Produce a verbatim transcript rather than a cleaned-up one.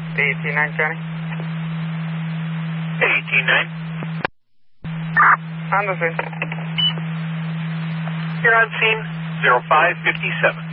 eighteen nine, Johnny. eighteen nine. On the scene. You're on scene, zero five fifty-seven.